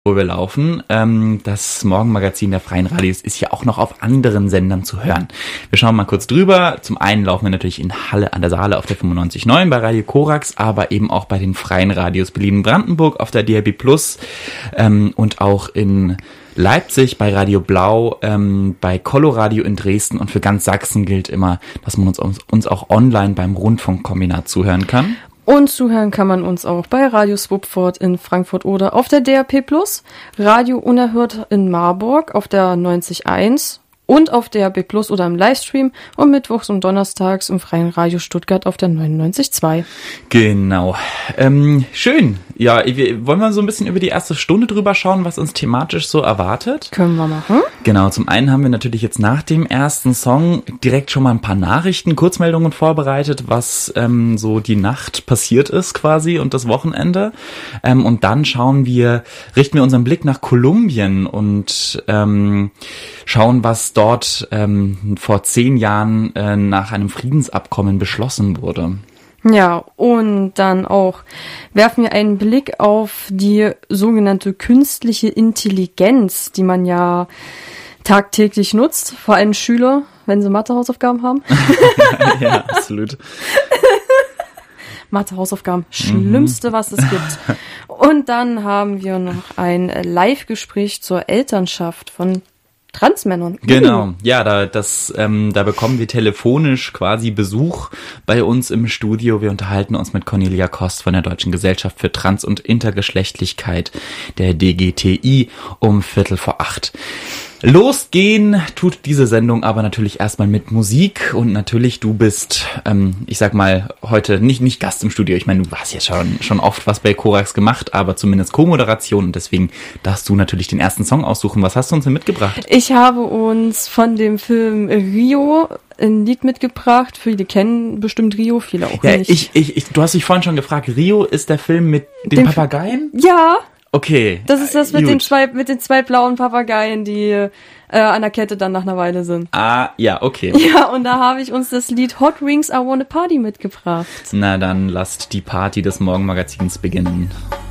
wo wir laufen. Das Morgenmagazin der Freien Radios ist ja auch noch auf anderen Sendern zu hören. Wir schauen mal kurz drüber. Zum einen laufen wir natürlich in Halle an der Saale auf der 95.9 bei Radio Korax, aber eben auch bei den Freien Radios Berlin-Brandenburg auf der DAB+, und auch in Leipzig bei Radio Blau, bei Coloradio in Dresden, und für ganz Sachsen gilt immer, dass man uns auch online beim Rundfunkkombinat zuhören kann. Und zuhören kann man uns auch bei Radio Swupford in Frankfurt oder auf der DAP+, Radio Unerhört in Marburg auf der 90.1 und auf DAB+ oder im Livestream und mittwochs und donnerstags im Freien Radio Stuttgart auf der 99.2. Genau. Schön. Ja, wollen wir so ein bisschen über die erste Stunde drüber schauen, was uns thematisch so erwartet? Können wir machen. Genau, zum einen haben wir natürlich jetzt nach dem ersten Song direkt schon mal ein paar Nachrichten, Kurzmeldungen vorbereitet, was so die Nacht passiert ist quasi und das Wochenende. Und dann richten wir unseren Blick nach Kolumbien und schauen, was dort vor 10 Jahren nach einem Friedensabkommen beschlossen wurde. Ja, und dann auch werfen wir einen Blick auf die sogenannte künstliche Intelligenz, die man ja tagtäglich nutzt, vor allem Schüler, wenn sie Mathe-Hausaufgaben haben. Ja, absolut. Mathe-Hausaufgaben, Schlimmste, was es gibt. Und dann haben wir noch ein Live-Gespräch zur Elternschaft von Transmännern. Genau, ja, da bekommen wir telefonisch quasi Besuch bei uns im Studio. Wir unterhalten uns mit Cornelia Kost von der Deutschen Gesellschaft für Trans- und Intergeschlechtlichkeit, der DGTI, um 7:45. Losgehen tut diese Sendung aber natürlich erstmal mit Musik, und natürlich du bist, ich sag mal, heute nicht Gast im Studio. Ich meine, du hast ja schon oft was bei Korax gemacht, aber zumindest Co-Moderation, und deswegen darfst du natürlich den ersten Song aussuchen. Was hast du uns denn mitgebracht? Ich habe uns von dem Film Rio ein Lied mitgebracht. Viele kennen bestimmt Rio, viele auch nicht. Du hast dich vorhin schon gefragt, Rio ist der Film mit den Papageien? Ja. Okay. Das ist das mit den zwei blauen Papageien, die an der Kette dann nach einer Weile sind. Ah, ja, okay. Ja, und da habe ich uns das Lied Hot Wings I Wanna Party mitgebracht. Na dann lasst die Party des Morgenmagazins beginnen.